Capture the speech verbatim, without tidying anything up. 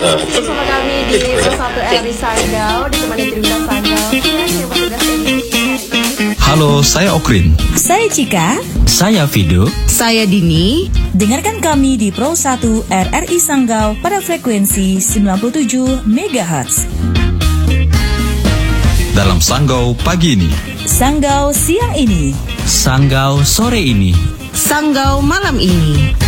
Bersama kami di Pro satu R R I Sanggau, ditemani Tribun Sanggau. Yang bertugas edisi. Halo, saya Okrin. Saya Cika. Saya Vido. Saya Dini. Dengarkan kami di Pro satu R R I Sanggau pada frekuensi sembilan puluh tujuh megahertz. Dalam Sanggau pagi ini, Sanggau siang ini, Sanggau sore ini, Sanggau malam ini.